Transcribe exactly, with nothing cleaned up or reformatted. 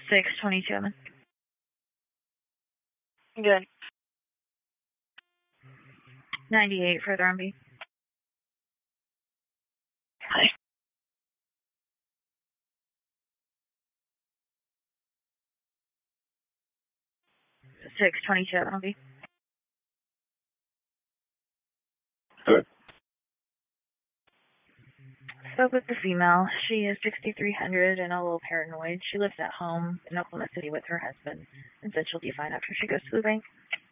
six twenty-seven. Good. ninety-eight further M B. Hi. six twenty-seven M B. Good. Spoke with the female. She is sixty-three hundred and a little paranoid. She lives at home in Oklahoma City with her husband and said she'll be fine after she goes to the bank.